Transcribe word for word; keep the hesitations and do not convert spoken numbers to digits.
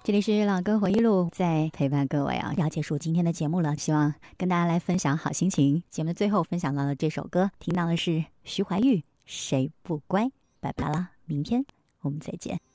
这里是老歌回忆录，在陪伴各位啊，要结束今天的节目了，希望跟大家来分享好心情。节目的最后分享到了这首歌，听到的是徐怀钰《谁不乖》，拜拜啦，明天我们再见。